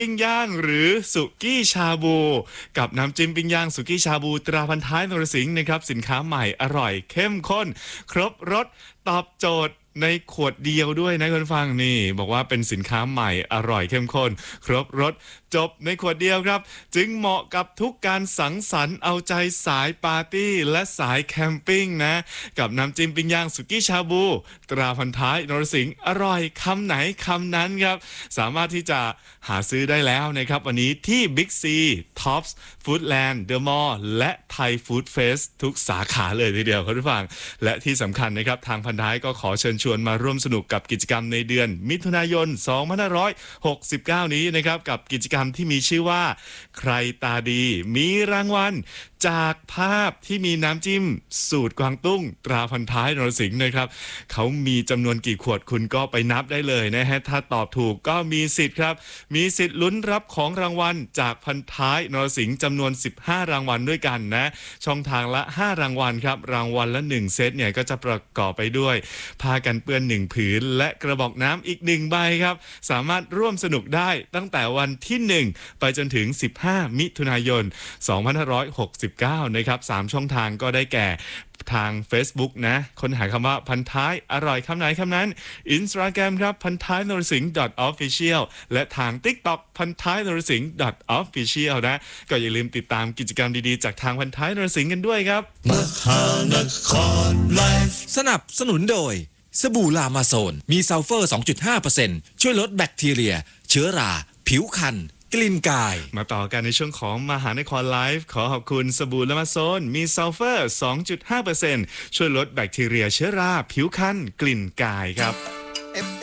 ปิ้งย่างหรือสุกี้ชาบูกับน้ำจิ้มปิ้งย่างสุกี้ชาบูตราพันท้ายนรสิงห์นะครับสินค้าใหม่อร่อยเข้มข้นครบรสตอบโจทย์ในขวดเดียวด้วยนะคุณฟังนี่บอกว่าเป็นสินค้าใหม่อร่อยเข้มข้นครบรสจบในขวดเดียวครับจึงเหมาะกับทุกการสังสรรค์เอาใจสายปาร์ตี้และสายแคมปิ้งนะกับน้ำจิ้มปิ้งย่างสุกี้ชาบูตราพันท้ายนรสิงห์อร่อยคำไหนคำนั้นครับสามารถที่จะหาซื้อได้แล้วนะครับวันนี้ที่ Big C Tops Foodland The Mall และไทยฟู้ดเฟสทุกสาขาเลยทีเดียวคุณผู้ฟังและที่สำคัญนะครับทางพันท้ายก็ขอเชิญชวนมาร่วมสนุกกับกิจกรรมในเดือนมิถุนายน 2569 นี้นะครับกับกิจกรรมที่มีชื่อว่าใครตาดีมีรางวัลจากภาพที่มีน้ำจิ้มสูตรกวางตุ้งตราพันท้ายนรสิงห์นะครับเขามีจำนวนกี่ขวดคุณก็ไปนับได้เลยนะฮะถ้าตอบถูกก็มีสิทธิ์ครับมีสิทธิ์ลุ้นรับของรางวัลจากพันท้ายนรสิงห์จำนวน15รางวัลด้วยกันนะช่องทางละ5รางวัลครับรางวัลละ1เซตเนี่ยก็จะประกอบไปด้วยผ้ากันเปื้อน1ผืนและกระบอกน้ำอีก1ใบครับสามารถร่วมสนุกได้ตั้งแต่วันที่1ไปจนถึง15มิถุนายน2569นะครับ3ช่องทางก็ได้แก่ทาง Facebook นะค้นหาคำว่าพันท้ายอร่อยคำไหนคำนั้น Instagram ครับพันท้ายนรสิงห์ .official และทาง TikTok พันท้ายนรสิงห์ .official นะก็อย่าลืมติดตามกิจกรรมดีๆจากทางพันท้ายนรสิงห์กันด้วยครับมหานครไลฟ์สนับสนุนโดยสบู่ลามาโซนมีซัลเฟอร์ 2.5% ช่วยลดแบคทีเรียเชื้อราผิวคันกลิ่นกายมาต่อกันในช่วงของมหานครไลฟ์ขอขอบคุณสบู่ละมาโซนมีซัลเฟอร์ 2.5% ช่วยลดแบคทีเรียเชื้อราผิวคันกลิ่นกายครับ